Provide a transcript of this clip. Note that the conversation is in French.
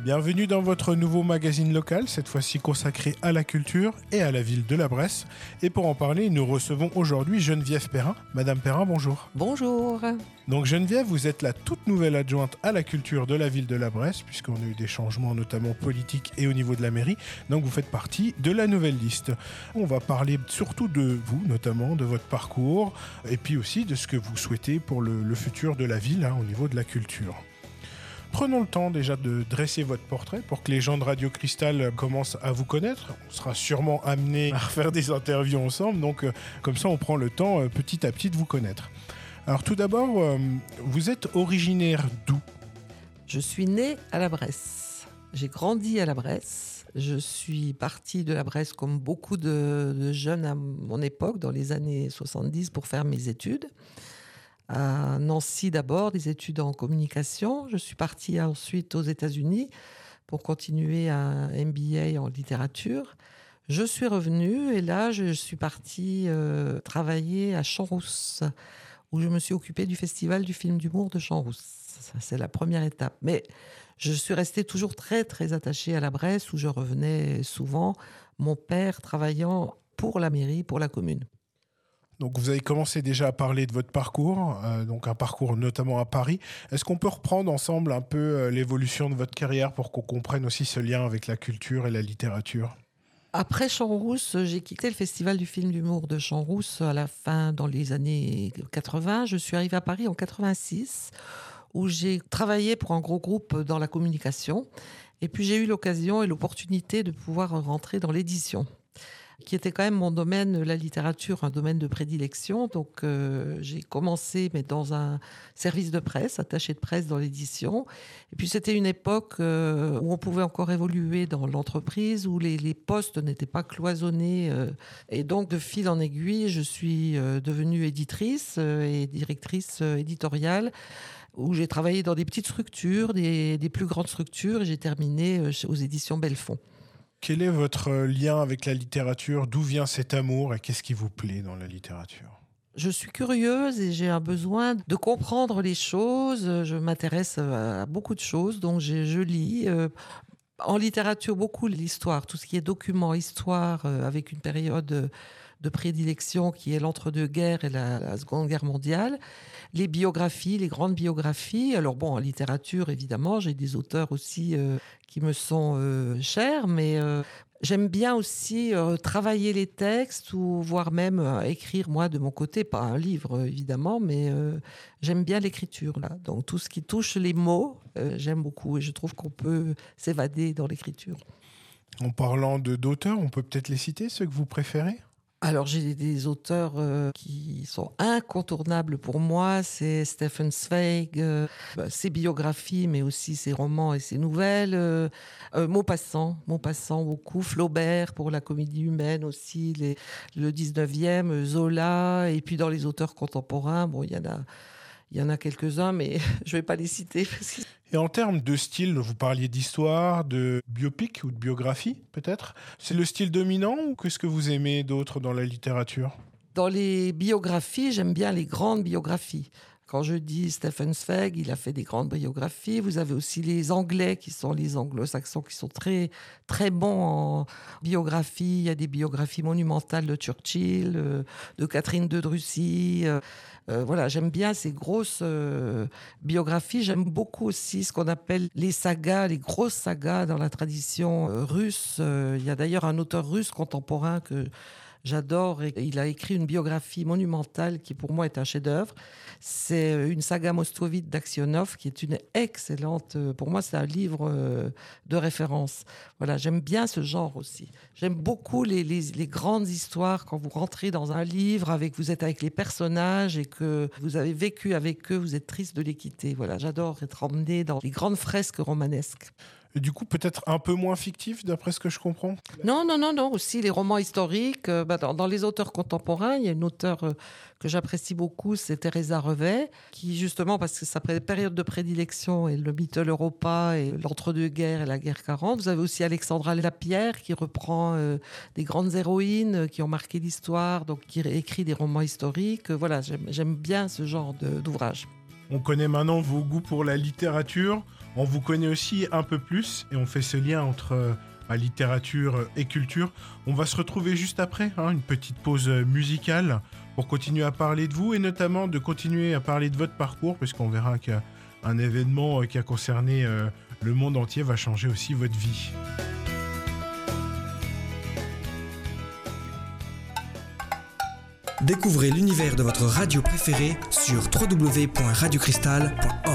Bienvenue dans votre nouveau magazine local, cette fois-ci consacré à la culture et à la ville de la Bresse. Et pour en parler, nous recevons aujourd'hui Geneviève Perrin. Madame Perrin, bonjour. Bonjour. Donc Geneviève, vous êtes la toute nouvelle adjointe à la culture de la ville de la Bresse, puisqu'on a eu des changements notamment politiques et au niveau de la mairie. Donc vous faites partie de la nouvelle liste. On va parler surtout de vous, notamment de votre parcours, et puis aussi de ce que vous souhaitez pour le futur de la ville au niveau de la culture. Prenons le temps déjà de dresser votre portrait pour que les gens de Radio Cristal commencent à vous connaître. On sera sûrement amenés à refaire des interviews ensemble, donc comme ça on prend le temps petit à petit de vous connaître. Alors tout d'abord, vous êtes originaire d'où ? Je suis née à la Bresse. J'ai grandi à la Bresse. Je suis partie de la Bresse comme beaucoup de jeunes à mon époque, dans les années 70, pour faire mes études. À Nancy d'abord, des études en communication. Je suis partie ensuite aux États-Unis pour continuer un MBA en littérature. Je suis revenue et là, je suis partie travailler à Champs-Rousse, où je me suis occupée du festival du film d'humour de Champs-Rousse. Ça, c'est la première étape. Mais je suis restée toujours très, très attachée à la Bresse, où je revenais souvent, mon père travaillant pour la mairie, pour la commune. Donc vous avez commencé déjà à parler de votre parcours, donc un parcours notamment à Paris. Est-ce qu'on peut reprendre ensemble un peu l'évolution de votre carrière pour qu'on comprenne aussi ce lien avec la culture et la littérature ? Après Champs-Rousse, j'ai quitté le festival du film d'humour de Champs-Rousse à la fin, dans les années 80. Je suis arrivée à Paris en 86, où j'ai travaillé pour un gros groupe dans la communication. Et puis j'ai eu l'occasion et l'opportunité de pouvoir rentrer dans l'édition, qui était quand même mon domaine, la littérature, un domaine de prédilection. Donc j'ai commencé mais dans un service de presse, attaché de presse dans l'édition. Et puis c'était une époque où on pouvait encore évoluer dans l'entreprise, où les postes n'étaient pas cloisonnés. Et donc de fil en aiguille, je suis devenue éditrice et directrice éditoriale, où j'ai travaillé dans des petites structures, des plus grandes structures, et j'ai terminé aux éditions Belfond. Quel est votre lien avec la littérature ? D'où vient cet amour et qu'est-ce qui vous plaît dans la littérature ? Je suis curieuse et j'ai un besoin de comprendre les choses. Je m'intéresse à beaucoup de choses, donc je lis. En littérature, beaucoup l'histoire, tout ce qui est document, histoire, avec une période de prédilection qui est l'entre-deux-guerres et la Seconde Guerre mondiale. Les biographies, les grandes biographies. Alors bon, en littérature, évidemment, j'ai des auteurs aussi qui me sont chers, mais j'aime bien aussi travailler les textes ou voire même écrire moi de mon côté, pas un livre évidemment, mais j'aime bien l'écriture là. Donc tout ce qui touche les mots, j'aime beaucoup et je trouve qu'on peut s'évader dans l'écriture. En parlant d'auteurs, on peut peut-être les citer, ceux que vous préférez ? Alors j'ai des auteurs qui sont incontournables pour moi, c'est Stefan Zweig, ses biographies mais aussi ses romans et ses nouvelles, Maupassant beaucoup, Flaubert pour la comédie humaine aussi, le 19e, Zola, et puis dans les auteurs contemporains, bon il y en a quelques-uns mais je vais pas les citer parce que... Et en termes de style, vous parliez d'histoire, de biopic ou de biographie, peut-être. C'est le style dominant ou qu'est-ce que vous aimez d'autre dans la littérature ? Dans les biographies, j'aime bien les grandes biographies. Quand je dis Stefan Zweig, il a fait des grandes biographies. Vous avez aussi les Anglais, qui sont les anglo-saxons, qui sont très, très bons en biographie. Il y a des biographies monumentales de Churchill, de Catherine de Russie. Voilà, j'aime bien ces grosses biographies. J'aime beaucoup aussi ce qu'on appelle les sagas, les grosses sagas dans la tradition russe. Il y a d'ailleurs un auteur russe contemporain que j'adore, et il a écrit une biographie monumentale qui pour moi est un chef-d'œuvre. C'est une saga moscovite d'Aksionov qui est une excellente, pour moi c'est un livre de référence. Voilà, j'aime bien ce genre aussi. J'aime beaucoup les grandes histoires quand vous rentrez dans un livre, vous êtes avec les personnages et que vous avez vécu avec eux, vous êtes triste de les quitter. Voilà, j'adore être emmené dans les grandes fresques romanesques. Et du coup, peut-être un peu moins fictif, d'après ce que je comprends ? Non. Aussi, les romans historiques. Dans les auteurs contemporains, il y a une auteure que j'apprécie beaucoup, c'est Teresa Revet, qui justement, parce que sa période de prédilection est le Mittel Europa et l'entre-deux-guerres et la guerre 40. Vous avez aussi Alexandra Lapierre qui reprend des grandes héroïnes qui ont marqué l'histoire, donc qui écrit des romans historiques. Voilà, j'aime bien ce genre d'ouvrage. On connaît maintenant vos goûts pour la littérature. On vous connaît aussi un peu plus et on fait ce lien entre littérature et culture. On va se retrouver juste après, une petite pause musicale pour continuer à parler de vous et notamment de continuer à parler de votre parcours, puisqu'on verra qu'un événement qui a concerné le monde entier va changer aussi votre vie. Découvrez l'univers de votre radio préférée sur www.radiocristal.org.